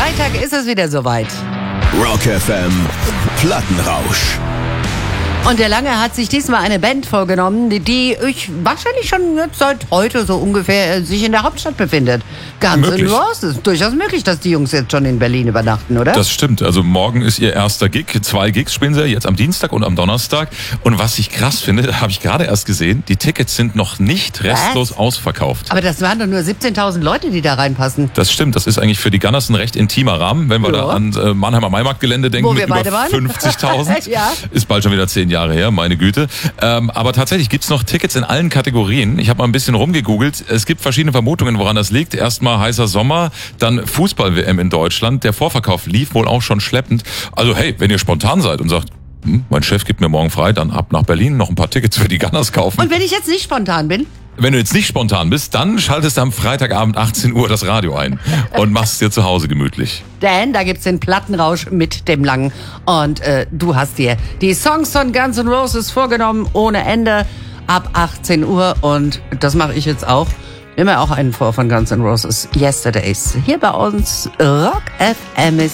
Freitag ist es wieder soweit. Rock FM Plattenrausch. Und der Lange hat sich diesmal eine Band vorgenommen, die ich wahrscheinlich schon jetzt seit heute so ungefähr sich in der Hauptstadt befindet. Guns N' Roses. Durchaus möglich, dass die Jungs jetzt schon in Berlin übernachten, oder? Das stimmt. Also morgen ist ihr erster Gig. 2 Gigs spielen sie jetzt am Dienstag und am Donnerstag. Und was ich krass finde, habe ich gerade erst gesehen, die Tickets sind noch nicht restlos ausverkauft. Aber das waren doch nur 17.000 Leute, die da reinpassen. Das stimmt. Das ist eigentlich für die Gunners ein recht intimer Rahmen. Wenn wir da an Mannheimer Maimarktgelände denken, wo wir mit über beide waren. 50.000. Ja. Ist bald schon wieder 10 Jahre her, meine Güte. Aber tatsächlich gibt's noch Tickets in allen Kategorien. Ich habe mal ein bisschen rumgegoogelt. Es gibt verschiedene Vermutungen, woran das liegt. Erstmal heißer Sommer, dann Fußball-WM in Deutschland. Der Vorverkauf lief wohl auch schon schleppend. Also hey, wenn ihr spontan seid und sagt, mein Chef gibt mir morgen frei, dann ab nach Berlin, noch ein paar Tickets für die Gunners kaufen. Und wenn ich jetzt nicht spontan bin? Wenn du jetzt nicht spontan bist, dann schaltest du am Freitagabend 18 Uhr das Radio ein und machst es dir zu Hause gemütlich. Denn da gibt's den Plattenrausch mit dem Langen. Und du hast dir die Songs von Guns N' Roses vorgenommen, ohne Ende, ab 18 Uhr. Und das mache ich jetzt auch. Nimm mir auch einen vor von Guns N' Roses, Yesterdays. Hier bei uns Rock FM ist